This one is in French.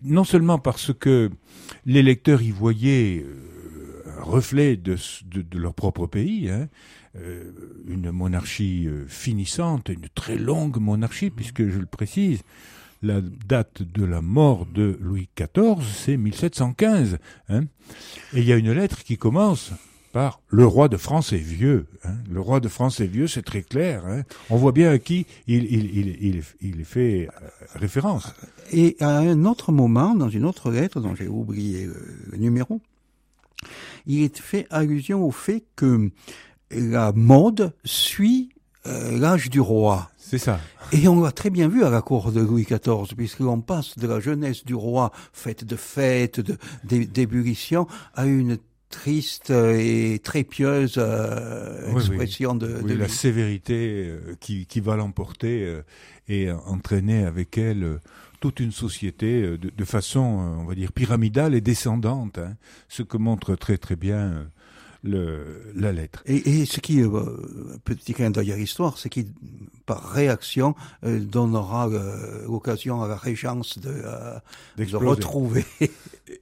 non seulement parce que les lecteurs y voyaient un reflet de leur propre pays, hein, une monarchie finissante, une très longue monarchie, puisque je le précise, la date de la mort de Louis XIV, c'est 1715. Hein, et il y a une lettre qui commence par « Le roi de France est vieux hein. ». Le roi de France est vieux, c'est très clair. Hein. On voit bien à qui il fait référence. Et à un autre moment, dans une autre lettre dont j'ai oublié le numéro, il est fait allusion au fait que la mode suit l'âge du roi. C'est ça. Et on l'a très bien vu à la cour de Louis XIV, puisqu'on passe de la jeunesse du roi, faite de fêtes, d'ébullitions, à une triste et très pieuse expression de la sévérité qui va l'emporter et entraîner avec elle toute une société de façon, on va dire, pyramidale et descendante, hein, ce que montre très très bien la lettre. Et ce qui, petit clin d'œil à l'histoire, c'est qui, par réaction, donnera l'occasion à la régence de retrouver